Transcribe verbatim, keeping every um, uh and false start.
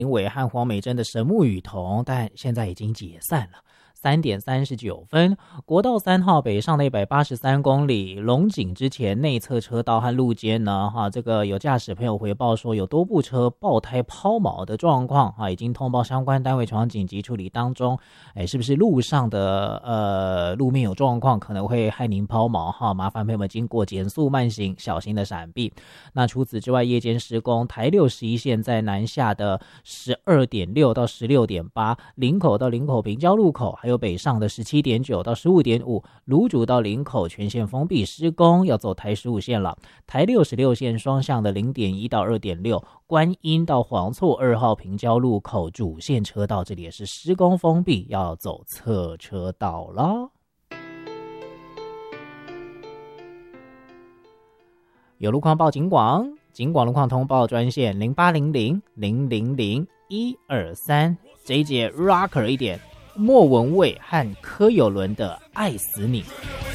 林伟和黄美珍的神木雨桐，但现在已经解散了。三点三十九分，国道三号北上的一百八十三公里龙井之前内侧车道和路肩呢，哈，这个有驾驶朋友回报说有多部车爆胎抛锚的状况，哈，已经通报相关单位前往紧急处理当中。哎，是不是路上的呃路面有状况，可能会害您抛锚哈？麻烦朋友们经过减速慢行，小心的闪避。那除此之外，夜间施工，台六十一线在南下的十二点六到十六点八，林口到林口平交路口，还有有北上的十七点九到十五点五，芦竹到林口全线封闭施工，要走台十五线了。台六十六线双向的 零点一到二点六，观音到黄厝二号平交路口主线车道，这里也是施工封闭，要走侧车道了。有路况报警广，警广路况通报专线零八零零零零零一二三。这一节 rocker 一点，莫文蔚和柯有伦的《爱死你》。